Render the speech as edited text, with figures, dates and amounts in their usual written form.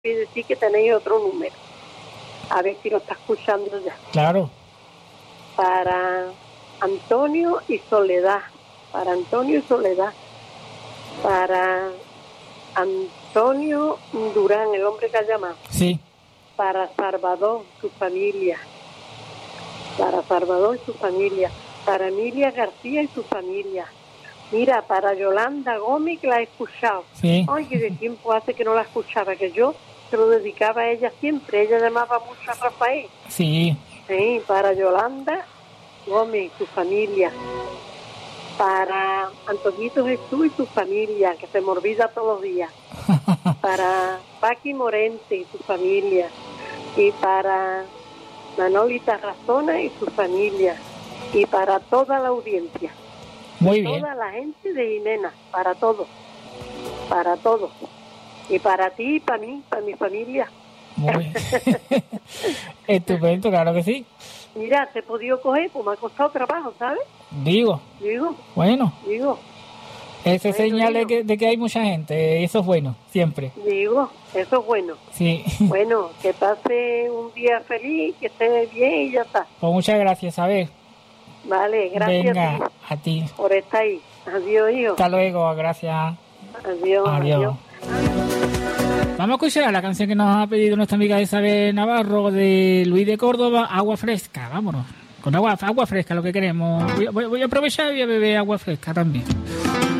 y decir que tenéis otro número. A ver si lo está escuchando ya. Claro. Para Antonio y Soledad. Para Antonio y Soledad. Para Antonio Durán, el hombre que ha llamado. Sí. Para Salvador, su familia. Para Salvador y su familia. Para Emilia García y su familia. Mira, para Yolanda Gómez, que la he escuchado. Sí. Ay, que de tiempo hace que no la escuchaba, que yo se lo dedicaba a ella siempre. Ella llamaba mucho a Rafael. Sí. Sí, para Yolanda Gómez y su familia. Para Antoñito Jesús y su familia, que se me olvida todos los días. Para Paqui Morente y su familia. Y para Manolita Razona y su familia. Y para toda la audiencia. Muy bien. Toda la gente de Jimena, para todo. Para todo. Y para ti y para mí, para mi familia. Muy bien. Estupendo, claro que sí. Mira, te he podido coger, pues me ha costado trabajo, ¿sabes? Digo. Bueno. Eso es señal de que hay mucha gente. Eso es bueno, siempre. Digo, eso es bueno. Sí. Bueno, que pase un día feliz, que esté bien y ya está. Pues muchas gracias, a ver. Vale, gracias. Venga, a ti. Por estar ahí. Adiós, hijo. Hasta luego, gracias. Adiós. Vamos a escuchar la canción que nos ha pedido nuestra amiga Isabel Navarro de Luis de Córdoba, Agua Fresca. Vámonos, con agua fresca lo que queremos. Voy a aprovechar y voy a beber agua fresca también.